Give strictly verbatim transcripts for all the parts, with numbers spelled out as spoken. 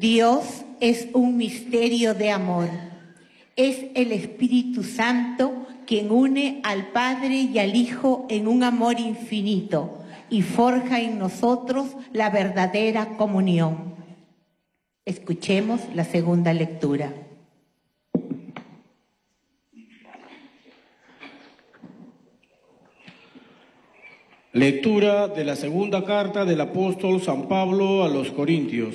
Dios es un misterio de amor. Es el Espíritu Santo quien une al Padre y al Hijo en un amor infinito y forja en nosotros la verdadera comunión. Escuchemos la segunda lectura. Lectura de la segunda carta del apóstol San Pablo a los Corintios.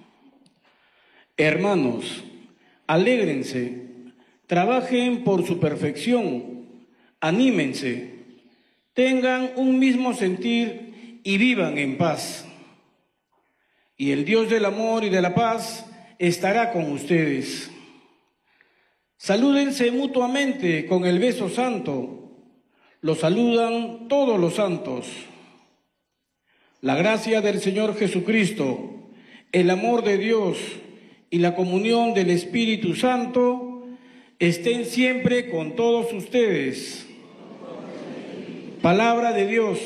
Hermanos, alégrense, trabajen por su perfección, anímense, tengan un mismo sentir y vivan en paz. Y el Dios del amor y de la paz estará con ustedes. Salúdense mutuamente con el beso santo. Los saludan todos los santos. La gracia del Señor Jesucristo, el amor de Dios y la comunión del Espíritu Santo estén siempre con todos ustedes. Palabra de Dios.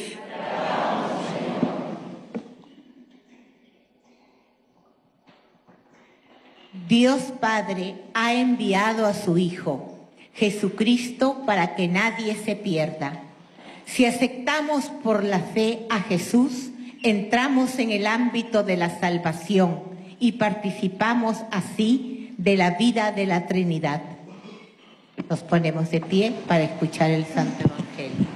Dios Padre ha enviado a su Hijo, Jesucristo, para que nadie se pierda. Si aceptamos por la fe a Jesús, entramos en el ámbito de la salvación y participamos así de la vida de la Trinidad. Nos ponemos de pie para escuchar el Santo Evangelio.